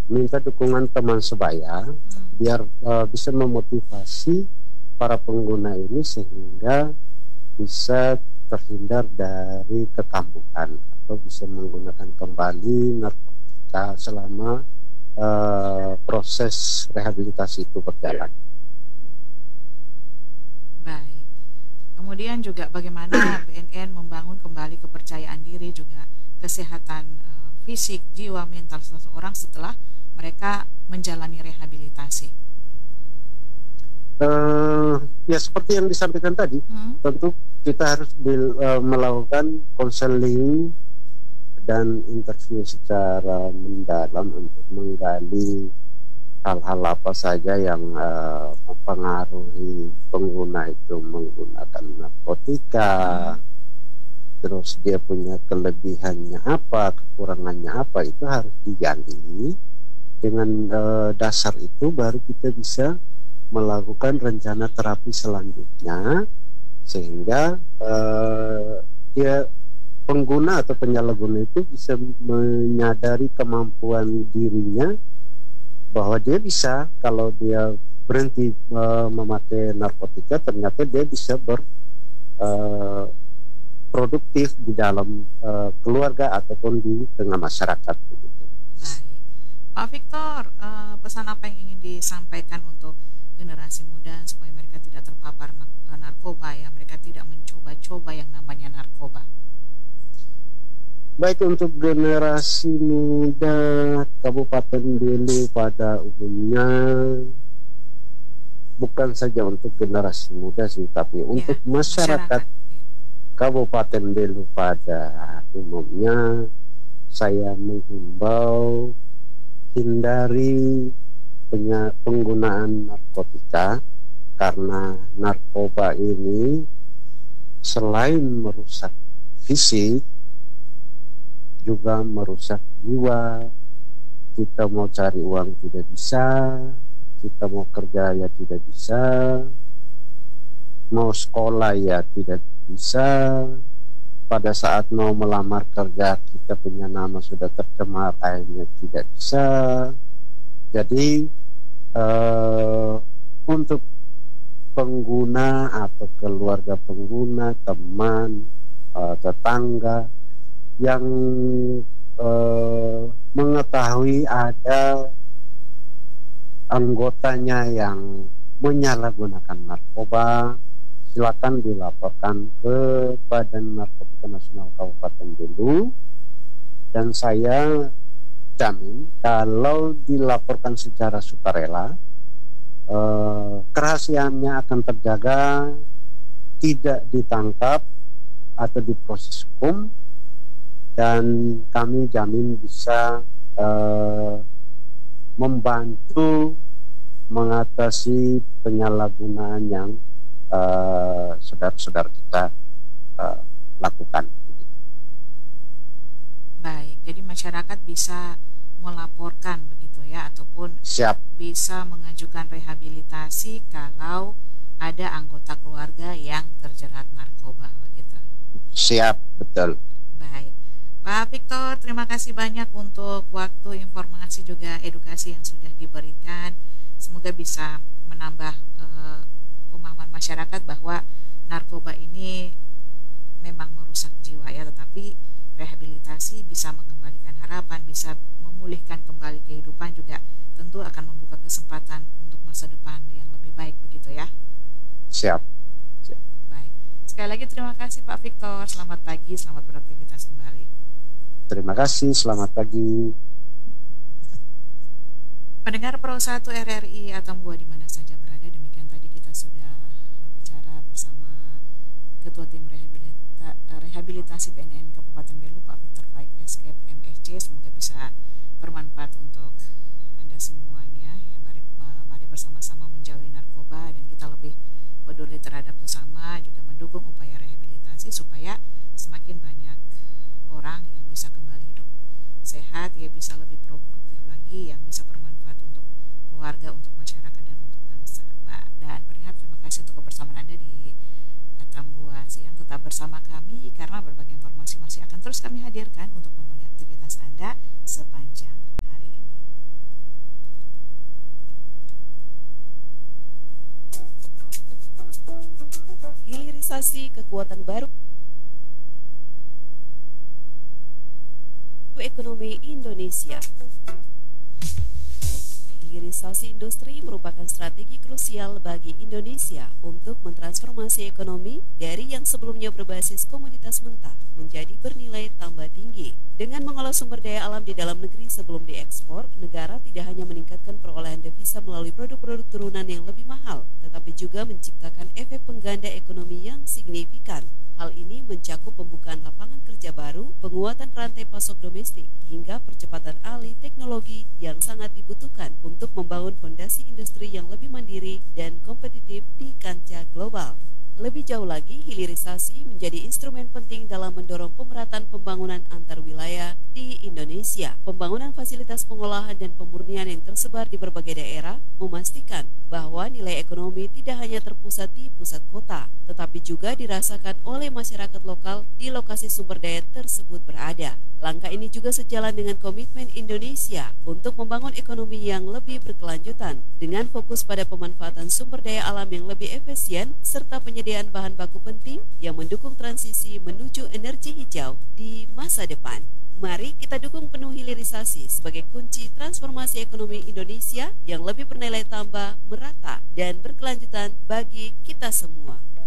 minta dukungan teman sebaya biar bisa memotivasi para pengguna ini sehingga bisa terhindar dari kekambuhan atau bisa menggunakan kembali narkotika selama proses rehabilitasi itu berjalan. Baik. Kemudian juga bagaimana BNN membangun kembali kepercayaan diri juga kesehatan fisik, jiwa, mental seseorang setelah mereka menjalani rehabilitasi. Ya seperti yang disampaikan tadi, tentu kita harus melakukan konseling dan interview secara mendalam untuk menggali hal-hal apa saja yang mempengaruhi pengguna itu menggunakan narkotika, terus dia punya kelebihannya apa, kekurangannya apa, itu harus digali. Dengan dasar itu baru kita bisa melakukan rencana terapi selanjutnya sehingga dia pengguna atau penyalahguna itu bisa menyadari kemampuan dirinya bahwa dia bisa, kalau dia berhenti memakai narkotika ternyata dia bisa produktif di dalam keluarga ataupun di tengah masyarakat begitu. Baik. Pak Victor, pesan apa yang ingin disampaikan untuk generasi muda supaya mereka tidak terpapar narkoba ya, mereka tidak mencoba-coba yang namanya narkoba? Baik, untuk generasi muda Kabupaten Belu pada umumnya, bukan saja untuk generasi muda sih, tapi untuk masyarakat Kabupaten Belu pada umumnya, saya menghimbau hindari penggunaan narkotika karena narkoba ini selain merusak fisik juga merusak jiwa. Kita mau cari uang tidak bisa, kita mau kerja ya tidak bisa, mau sekolah ya tidak bisa. Pada saat mau melamar kerja kita punya nama sudah tercemar, akhirnya tidak bisa. Jadi untuk pengguna atau keluarga pengguna, teman, tetangga yang mengetahui ada anggotanya yang menyalahgunakan narkoba, silakan dilaporkan ke Badan Narkotika Nasional Kabupaten Belu, dan saya jamin kalau dilaporkan secara sukarela, kerahasiaannya akan terjaga, tidak ditangkap atau diproses hukum, dan kami jamin bisa membantu mengatasi penyalahgunaan yang saudara-saudara kita lakukan. Baik, jadi masyarakat bisa melaporkan begitu ya, ataupun bisa mengajukan rehabilitasi kalau ada anggota keluarga yang terjerat narkoba begitu. Siap, betul. Baik, Pak Victor, terima kasih banyak untuk waktu, informasi juga edukasi yang sudah diberikan. Semoga bisa menambah pemahaman masyarakat bahwa narkoba ini memang merusak jiwa ya, tetapi rehabilitasi bisa mengembalikan harapan, bisa memulihkan kembali kehidupan, juga tentu akan membuka kesempatan untuk masa depan yang lebih baik begitu ya. Siap. Baik, sekali lagi terima kasih Pak Victor, selamat pagi, selamat beraktivitas kembali. Terima kasih, selamat pagi. Pendengar Pro 1 RRI Atambua di mana saja berada, demikian tadi kita sudah bicara bersama Ketua Tim Rehabilitasi BNN Kabupaten Belu, Pak Victor Faik Escape MSC. Semoga bisa bermanfaat untuk Anda semuanya ya. Mari bersama-sama menjauhi narkoba dan kita lebih peduli terhadap sesama, juga mendukung upaya rehabilitasi supaya semakin banyak orang yang bisa kembali hidup sehat ya, bisa lebih produktif lagi, yang bisa bermanfaat untuk keluarga, untuk masyarakat, dan untuk bangsa. Dan pendengar, terima kasih untuk kebersamaan Anda di Tambua Siang. Tetap bersama kami karena berbagai informasi masih akan terus kami hadirkan untuk memenuhi aktivitas Anda sepanjang hari ini. hilirisasi kekuatan baru ekonomi Indonesia. Hilirisasi industri merupakan strategi krusial bagi Indonesia untuk mentransformasi ekonomi dari yang sebelumnya berbasis komoditas mentah menjadi bernilai tambah tinggi. Dengan mengolah sumber daya alam di dalam negeri sebelum diekspor, negara tidak hanya meningkatkan perolehan devisa melalui produk-produk turunan yang lebih mahal, tetapi juga menciptakan efek pengganda ekonomi yang signifikan. Hal ini mencakup pembukaan lapangan kerja baru, penguatan rantai pasok domestik, hingga percepatan alih teknologi yang sangat dibutuhkan untuk membangun fondasi industri yang lebih mandiri dan kompetitif di kancah global. Lebih jauh lagi, hilirisasi menjadi instrumen penting dalam mendorong pemerataan pembangunan antar wilayah di Indonesia. Pembangunan fasilitas pengolahan dan pemurnian yang tersebar di berbagai daerah memastikan bahwa nilai ekonomi tidak hanya terpusat di pusat kota, tetapi juga dirasakan oleh masyarakat lokal di lokasi sumber daya tersebut berada. Langkah ini juga sejalan dengan komitmen Indonesia untuk membangun ekonomi yang lebih berkelanjutan dengan fokus pada pemanfaatan sumber daya alam yang lebih efisien serta penyediaan bahan baku penting yang mendukung transisi menuju energi hijau di masa depan. Mari kita dukung penuh hilirisasi sebagai kunci transformasi ekonomi Indonesia yang lebih bernilai tambah, merata, dan berkelanjutan bagi kita semua.